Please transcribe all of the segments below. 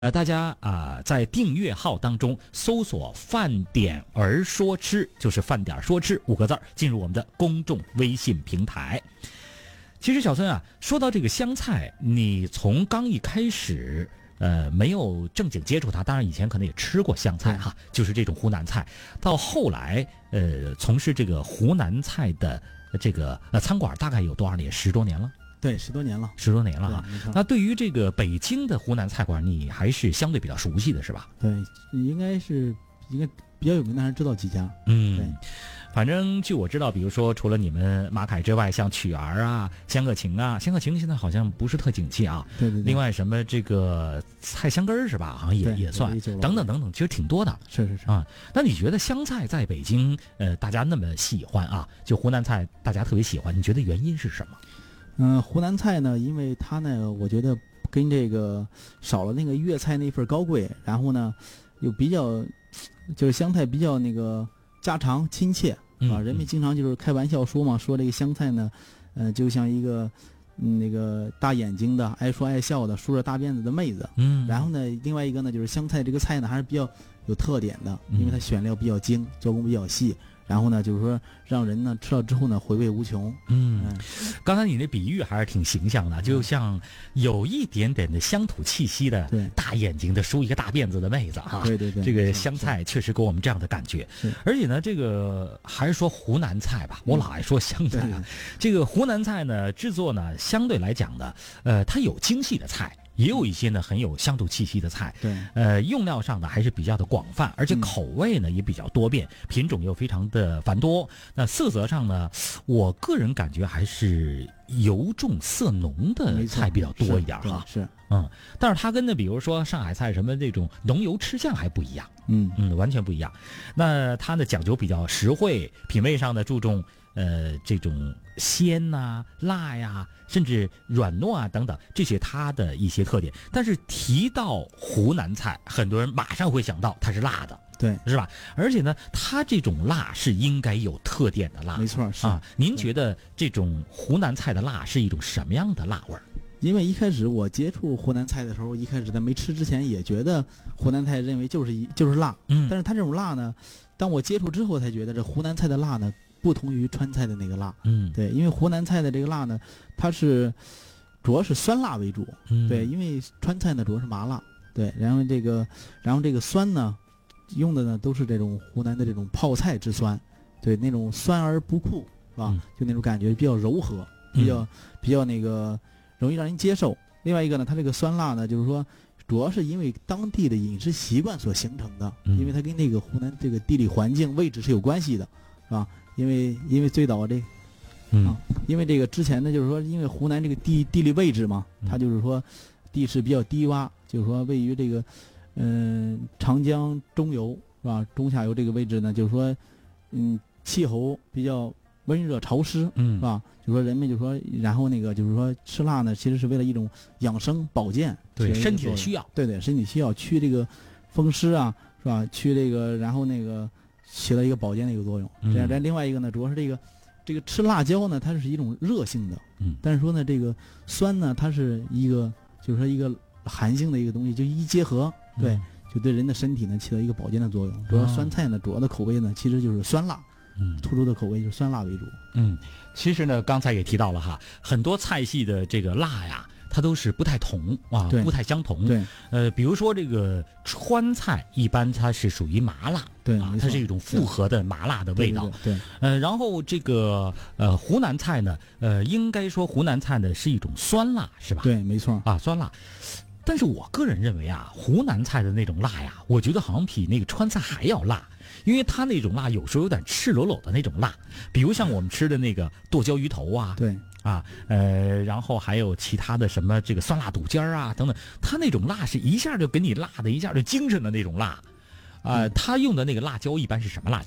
大家在订阅号当中搜索饭点儿说吃，就是饭点儿说吃5个字，进入我们的公众微信平台。其实小孙说到这个湘菜，你从刚一开始没有正经接触它，当然以前可能也吃过湘菜就是这种湖南菜，到后来从事这个湖南菜的这个餐馆大概有多少年？10多年了。 对，10多年了 ，10多年了哈。那对于这个北京的湖南菜馆，你还是相对比较熟悉的是吧？ 对，应该比较有名的还是知道几家。 对。反正据我知道，比如说除了你们马凯之外，像曲儿香客情香客情现在好像不是特景气啊。 对。 另外什么这个菜香根是吧？好像也算，等等等等，其实挺多的。 是那你觉得湘菜在北京大家那么喜欢就湖南菜大家特别喜欢，你觉得原因是什么？ 湖南菜呢，因为它呢，我觉得跟这个少了那个粤菜那份高贵，然后呢，又比较就是湘菜比较那个家常亲切人们经常就是开玩笑说嘛，说这个湘菜呢，就像一个那个大眼睛的、爱说爱笑的、梳着大辫子的妹子。然后呢，另外一个呢，就是湘菜这个菜呢，还是比较有特点的，因为它选料比较精，做工比较细。然后呢，就是说让人呢吃了之后呢回味无穷。 刚才你那比喻还是挺形象的，就像有一点点的乡土气息的大眼睛的梳一个大辫子的妹子对， 这个湘菜确实给我们这样的感觉。而且呢，这个还是说湖南菜吧，我老爱说湘菜这个湖南菜呢制作呢相对来讲呢，它有精细的菜。也有一些呢很有乡土气息的菜，用料上呢还是比较的广泛，而且口味呢也比较多变，品种又非常的繁多。那色泽上呢，我个人感觉还是油重色浓的菜比较多一点但是它跟比如说上海菜什么这种浓油赤酱还不一样，完全不一样。那它呢讲究比较实惠，品味上呢注重这种鲜辣甚至软糯等等，这些它的一些特点。但是提到湖南菜，很多人马上会想到它是辣的， 对， 是吧？而且呢，它这种辣是应该有特点的辣， 没错，是您觉得这种湖南菜的辣是一种什么样的辣味儿？ 因为一开始我接触湖南菜的时候，一开始在没吃之前也觉得湖南菜认为就是辣，但是它这种辣呢，当我接触之后才觉得这湖南菜的辣呢不同于川菜的那个辣。对，因为湖南菜的这个辣呢，它是主要是酸辣为主。对，因为川菜呢主要是麻辣。对，然后这个酸呢，用的呢都是这种湖南的这种泡菜之酸。对，那种酸而不苦，是吧？就那种感觉比较柔和，比较那个容易让人接受。另外一个呢，它这个酸辣呢，就是说主要是因为当地的饮食习惯所形成的，因为它跟那个湖南这个地理环境位置是有关系的，是吧？因为最早因为这个之前呢，就是说因为湖南这个地理位置嘛，它就是说地势比较低洼，就是说位于这个长江中游，是吧？中下游这个位置呢，就是说气候比较温热潮湿，是吧？就说人们就说，然后那个就是说吃辣呢，其实是为了一种养生保健， 对身体的需要， 对身体需要，去这个风湿是吧？去这个，然后那个起到一个保健的一个作用。这样，另外一个呢，主要是这个吃辣椒呢，它是一种热性的，但是说呢，这个酸呢，它是一个就是说一个寒性的一个东西，就一结合，对，就对人的身体呢起到一个保健的作用。主要酸菜呢，主要的口味呢，其实就是酸辣。突出的口味就是酸辣为主。 其实呢，刚才也提到了很多菜系的这个辣它都是不太同不太相同。 对， 比如说这个川菜，一般它是属于麻辣， 对它是一种复合的麻辣的味道。 对， 然后这个湖南菜呢，应该说湖南菜呢是一种酸辣，是吧？ 对，没错酸辣。但是我个人认为湖南菜的那种辣我觉得好像比那个川菜还要辣。因为它那种辣有时候有点赤裸裸的那种辣，比如像我们吃的那个剁椒鱼头对然后还有其他的什么这个酸辣肚尖等等，它那种辣是一下就给你辣的一下就精神的那种辣，它用的那个辣椒一般是什么辣椒？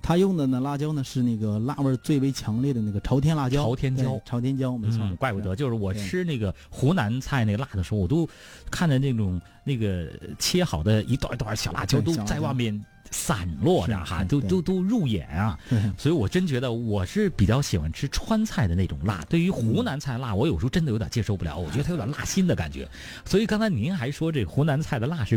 他用的呢辣椒呢是那个辣味最为强烈的那个朝天辣椒。 朝天椒， 朝天椒，没错。 怪不得，就是我吃那个湖南菜那个辣的时候，我都看着那个切好的一段一段小辣椒都在外面散落着哈，都入眼啊。所以我真觉得我是比较喜欢吃川菜的那种辣。对于湖南菜辣，我有时候真的有点接受不了，我觉得它有点辣心的感觉。所以刚才您还说这湖南菜的辣是